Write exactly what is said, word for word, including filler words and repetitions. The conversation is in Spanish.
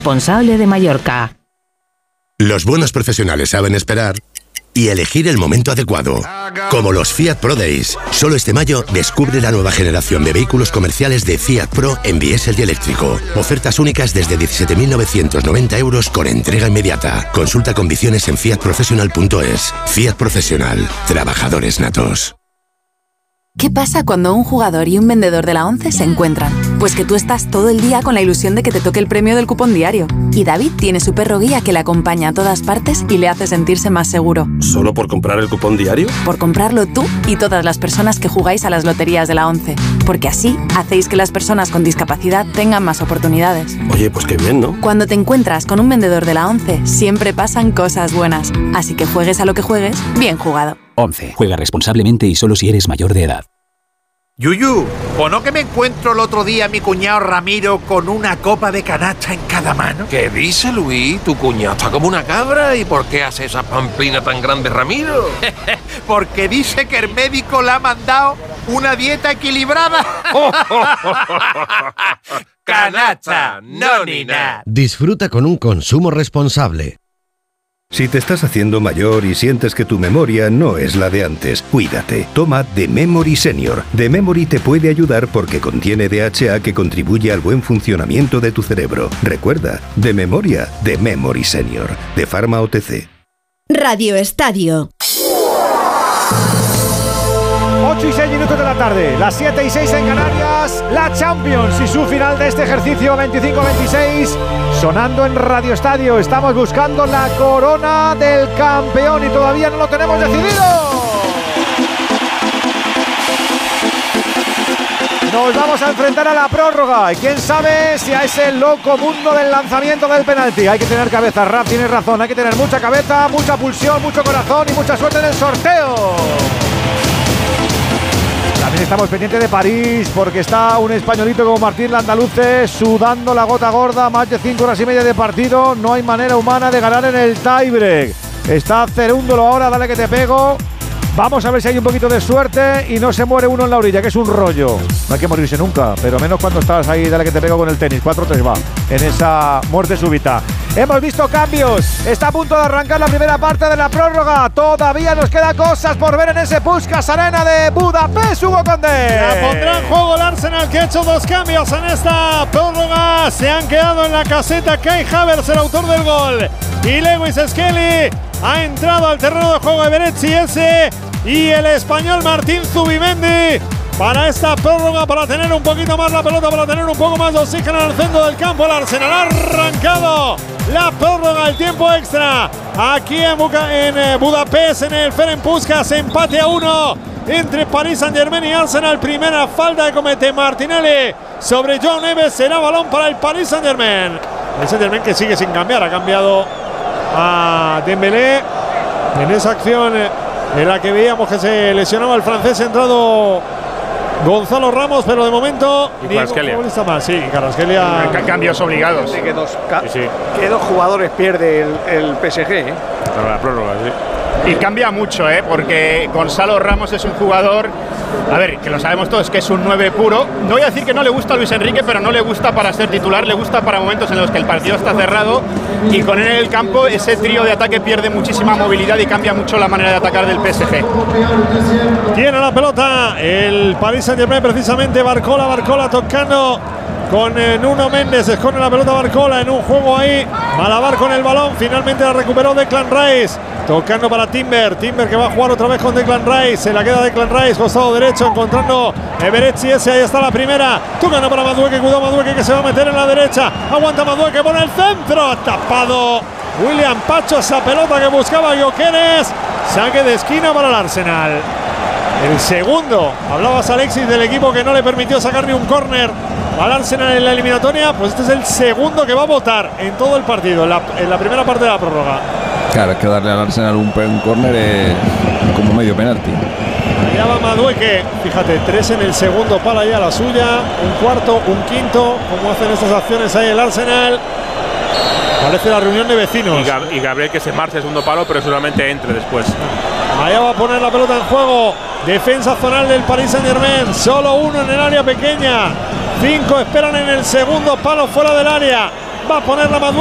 Responsable de Mallorca. Los buenos profesionales saben esperar y elegir el momento adecuado. Como los Fiat Pro Days. Solo este mayo descubre la nueva generación de vehículos comerciales de Fiat Pro en diésel y eléctrico. Ofertas únicas desde diecisiete mil novecientos noventa euros con entrega inmediata. Consulta condiciones en fiat professional punto es. Fiat Profesional. Trabajadores natos. ¿Qué pasa cuando un jugador y un vendedor de la ONCE se encuentran? Pues que tú estás todo el día con la ilusión de que te toque el premio del cupón diario. Y David tiene su perro guía que le acompaña a todas partes y le hace sentirse más seguro. ¿Solo por comprar el cupón diario? Por comprarlo tú y todas las personas que jugáis a las loterías de la ONCE. Porque así hacéis que las personas con discapacidad tengan más oportunidades. Oye, pues qué bien, ¿no? Cuando te encuentras con un vendedor de la ONCE, siempre pasan cosas buenas. Así que juegues a lo que juegues, bien jugado. ONCE. Juega responsablemente y solo si eres mayor de edad. Yuyu, ¿o no que me encuentro el otro día a mi cuñado Ramiro con una copa de canacha en cada mano? ¿Qué dice, Luis? Tu cuñado está como una cabra. ¿Y por qué hace esa pamplina tan grande, Ramiro? Porque dice que el médico le ha mandado una dieta equilibrada. Canacha, no ni nada. Disfruta con un consumo responsable. Si te estás haciendo mayor y sientes que tu memoria no es la de antes, cuídate. Toma The Memory Senior. The Memory te puede ayudar porque contiene D H A que contribuye al buen funcionamiento de tu cerebro. Recuerda, de memoria, The Memory Senior. De Pharma O T C. Radio Estadio. ocho y seis minutos de la tarde, las siete y seis en Canarias, la Champions y su final de este ejercicio veinticinco veintiséis, sonando en Radio Estadio. Estamos buscando la corona del campeón y todavía no lo tenemos decidido. Nos vamos a enfrentar a la prórroga y quién sabe si a ese loco mundo del lanzamiento del penalti. Hay que tener cabeza, Rap, tienes razón, hay que tener mucha cabeza, mucha pulsión, mucho corazón y mucha suerte en el sorteo. También estamos pendientes de París porque está un españolito como Martín Landaluce sudando la gota gorda, más de cinco horas y media de partido, no hay manera humana de ganar en el tiebreak. Está Cerúndolo ahora, dale que te pego. Vamos a ver si hay un poquito de suerte y no se muere uno en la orilla, que es un rollo. No hay que morirse nunca, pero menos cuando estás ahí, dale que te pego con el tenis. cuatro tres va, en esa muerte súbita. Hemos visto cambios. Está a punto de arrancar la primera parte de la prórroga. Todavía nos quedan cosas por ver en ese Puskás Arena de Budapest, Hugo Condé. La pondrá en juego el Arsenal, que ha hecho dos cambios en esta prórroga. Se han quedado en la caseta Kai Havertz, el autor del gol, y Lewis Skelly. Ha entrado al terreno de juego de Beretzi y el español Martín Zubimendi para esta prórroga, para tener un poquito más la pelota, para tener un poco más de oxígeno en el centro del campo. El Arsenal ha arrancado la prórroga, el tiempo extra aquí en, Buca, en eh, Budapest, en el Ferenc Puskás. Empate a uno entre Paris Saint-Germain y Arsenal. Primera falta que comete Martinelli sobre John Neves. Será balón para el Paris Saint-Germain. El Saint-Germain que sigue sin cambiar, ha cambiado a Dembélé en esa acción en la que veíamos que se lesionaba el francés. Ha entrado Gonzalo Ramos, pero de momento y Kvaratskhelia más, sí, Kvaratskhelia. Cambios obligados. Que dos, sí, sí. que dos jugadores pierde el, el P S G, ¿eh? Para la prórroga, sí. Y cambia mucho, ¿eh? Porque Gonzalo Ramos es un jugador, a ver, que lo sabemos todos, que es un nueve puro. No voy a decir que no le gusta a Luis Enrique, pero no le gusta para ser titular, le gusta para momentos en los que el partido está cerrado y con él en el campo ese trío de ataque pierde muchísima movilidad y cambia mucho la manera de atacar del P S G. Tiene la pelota el Paris Saint-Germain, precisamente Barcola, Barcola tocando con eh, Nuno Méndez, esconde la pelota Barcola en un juego ahí, malabar con el balón, finalmente la recuperó Declan Rice, tocando para Timber, Timber que va a jugar otra vez con Declan Rice, se la queda Declan Rice, costado derecho, encontrando Beretzi ese, ahí está la primera, tocando para Madueke, cuidado Madueke que se va a meter en la derecha, aguanta Madueke por el centro, tapado William Pacho, esa pelota que buscaba Gyökeres, saque de esquina para el Arsenal. El segundo, hablabas Alexis del equipo que no le permitió sacar ni un córner al Arsenal en la eliminatoria, pues este es el segundo que va a votar en todo el partido, en la, en la primera parte de la prórroga. Claro, es que darle al Arsenal un, un córner es como medio penalti. Allá va Madueke, fíjate, tres en el segundo para allá la suya, un cuarto, un quinto, como hacen estas acciones ahí el Arsenal. Parece la reunión de vecinos. Y, Gab y Gabriel que se marcha el segundo palo, pero seguramente entre después. Allá va a poner la pelota en juego. Defensa zonal del Paris Saint-Germain. Solo uno en el área pequeña. Cinco esperan en el segundo palo fuera del área. va a poner la